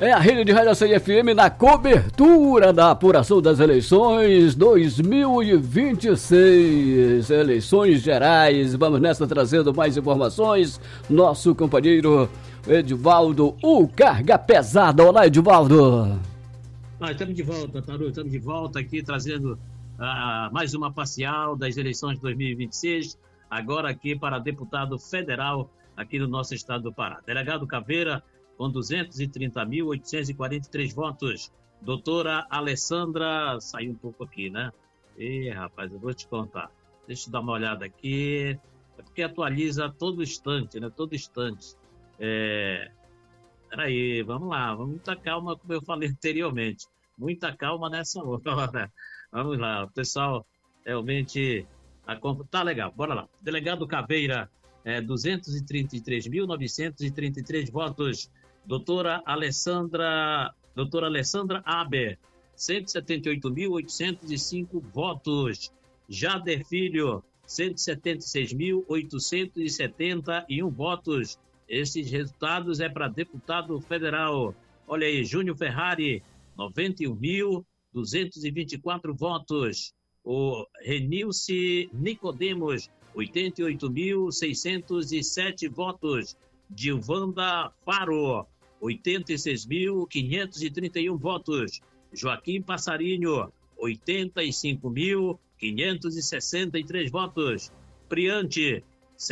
É a rede de rádio CFM na cobertura da apuração das eleições 2026, eleições gerais. Vamos nessa trazendo mais informações. Nosso companheiro Edivaldo, o Carga Pesada. Olá, Edivaldo. Estamos de volta, Taru, estamos de volta aqui trazendo mais uma parcial das eleições de 2026, agora aqui para deputado federal aqui no nosso estado do Pará. Delegado Caveira, com 230.843 votos. Doutora Alessandra, saiu um pouco aqui, né? Rapaz, eu vou te contar. Deixa eu dar uma olhada aqui. É porque atualiza todo instante, né? Todo instante. Peraí, vamos lá. Muita calma, como eu falei anteriormente. Muita calma nessa hora. Vamos lá. O pessoal realmente... Tá legal, bora lá. Delegado Caveira, 233.933 votos. Doutora Alessandra Aber, 178.805 votos. Jader Filho, 176.871 votos. Esses resultados é para deputado federal. Olha aí, Júnior Ferrari, 91.224 votos. O Renilce Nicodemos, 88.607 votos. Dilvanda Faro, 86.531 votos. Joaquim Passarinho, 85.563 votos. Priante,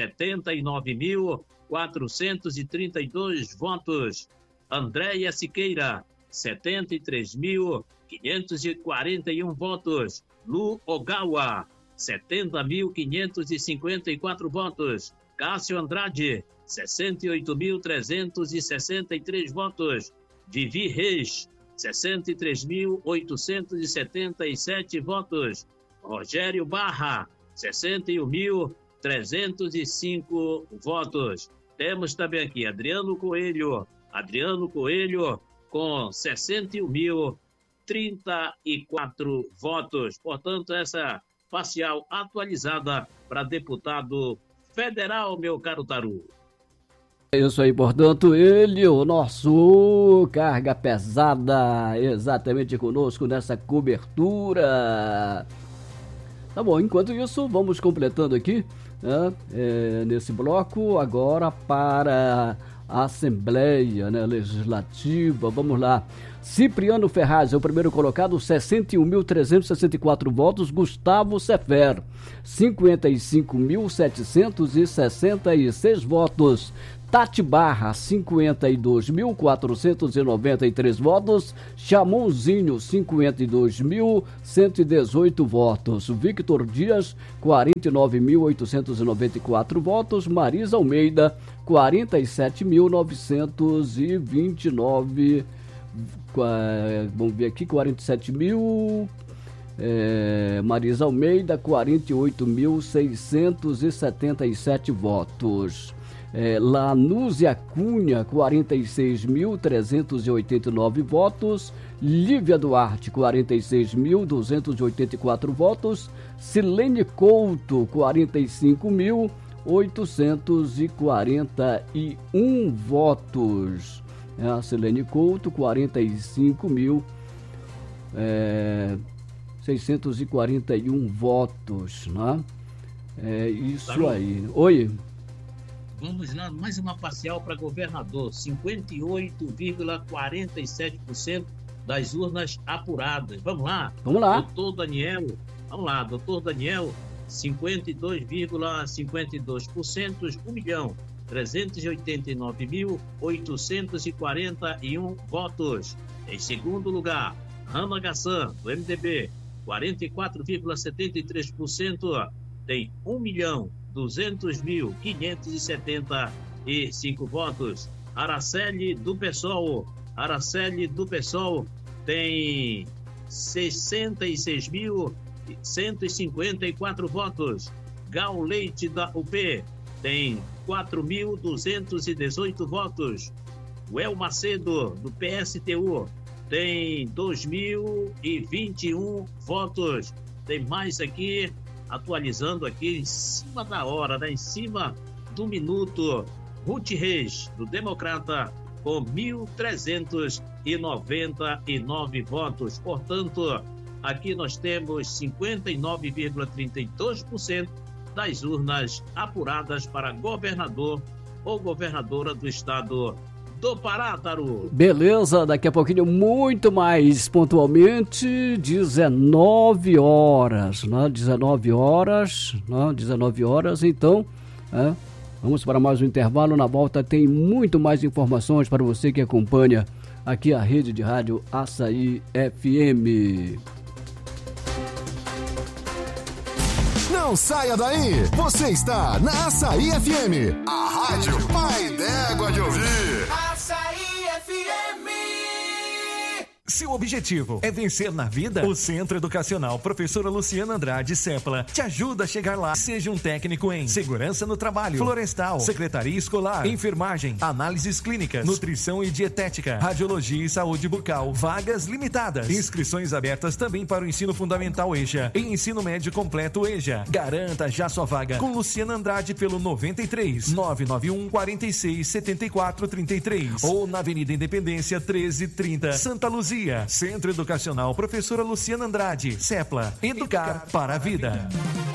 79.432 votos. Andréia Siqueira, 73.541 votos. Lu Ogawa, 70.554 votos. Cássio Andrade, 68.363 votos. Vivi Reis, 63.877 votos. Rogério Barra, 61.305 votos. Temos também aqui Adriano Coelho com 61.034 votos. Portanto, essa parcial atualizada para deputado federal, meu caro Taru. É isso aí, portanto, ele, o nosso Carga Pesada, exatamente conosco nessa cobertura. Tá bom, enquanto isso, vamos completando aqui, né, nesse bloco, agora para a Assembleia, né, Legislativa. Vamos lá. Cipriano Ferraz é o primeiro colocado, 61.364 votos. Gustavo Sefer, 55.766 votos. Tati Barra, 52.493 votos. Chamonzinho, 52.118 votos. Victor Dias, 49.894 votos. Marisa Almeida, 47.929. Vamos ver aqui, 47 mil. Marisa Almeida, 48.677 votos. Lanúzia Cunha, 46.389 votos. Lívia Duarte, 46.284 votos. Silene Couto, 45.841 votos. A Silene Couto, 45.641 votos, né? Isso aí. Oi. Vamos lá, mais uma parcial para governador. 58,47% das urnas apuradas. Vamos lá? Vamos lá. Doutor Daniel, 52,52%, 1.389.841 votos. Em segundo lugar, Rama Gassan, do MDB, 44,73%, tem 1.200.575 votos. Araceli do PSOL tem 66.154 votos. Gal Leite da UP tem 4.218 votos. Well Macedo, do PSTU, tem 2.021 votos. Tem mais aqui, atualizando aqui em cima da hora, né? Em cima do minuto. Ruth Reis, do Democrata, com 1.399 votos. Portanto, aqui nós temos 59,32% das urnas apuradas para governador ou governadora do estado do Pará, Taru. Beleza, daqui a pouquinho, muito mais pontualmente, 19 horas, né? 19 horas, então, vamos para mais um intervalo. Na volta tem muito mais informações para você que acompanha aqui a rede de rádio Açaí FM. Não saia daí, você está na Açaí FM, a rádio pai d'égua de ouvir. Açaí FM. Seu objetivo é vencer na vida? O Centro Educacional Professora Luciana Andrade Sepla te ajuda a chegar lá. Seja um técnico em segurança no trabalho, florestal, secretaria escolar, enfermagem, análises clínicas, nutrição e dietética, radiologia e saúde bucal. Vagas limitadas. Inscrições abertas também para o ensino fundamental EJA e ensino médio completo EJA. Garanta já sua vaga com Luciana Andrade pelo 93 991 46 74 33 ou na Avenida Independência 1330, Santa Luzia. Centro Educacional Professora Luciana Andrade, Sepla, educar para a vida.